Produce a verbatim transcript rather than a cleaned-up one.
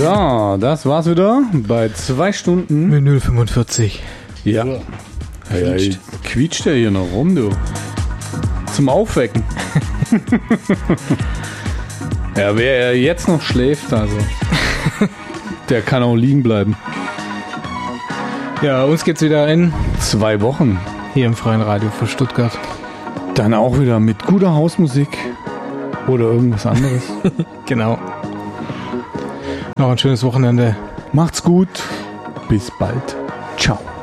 So, das war's wieder bei zwei Stunden. null fünfundvierzig. Ja. Ja, ja, quietscht. quietscht der hier noch rum, du. Zum Aufwecken. Ja, wer jetzt noch schläft, also, der kann auch liegen bleiben. Ja, uns geht's wieder in zwei Wochen. Hier im Freien Radio für Stuttgart. Dann auch wieder mit guter Hausmusik oder irgendwas anderes. Genau. Noch ein schönes Wochenende. Macht's gut. Bis bald. Ciao.